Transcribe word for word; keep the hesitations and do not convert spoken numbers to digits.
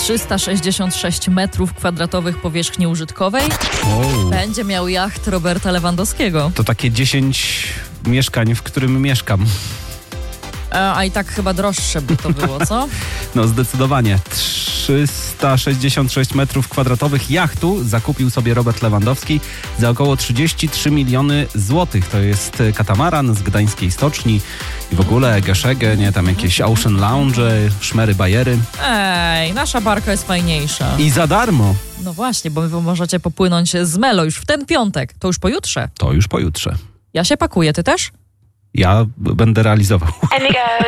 trzysta sześćdziesiąt sześć metrów kwadratowych powierzchni użytkowej Wow. będzie miał jacht Roberta Lewandowskiego. To takie dziesięć mieszkań, w którym mieszkam. A, a i tak chyba droższe by to było, co? No zdecydowanie. trzysta sześćdziesiąt sześć metrów kwadratowych jachtu zakupił sobie Robert Lewandowski za około trzydzieści trzy miliony złotych. To jest katamaran z gdańskiej stoczni i w ogóle Geszege, nie, tam jakieś Ocean Lounge, szmery, bajery. Ej, nasza barka jest fajniejsza. I za darmo. No właśnie, bo wy możecie popłynąć z Melo już w ten piątek. To już pojutrze. To już pojutrze. Ja się pakuję, ty też? Ja będę realizował.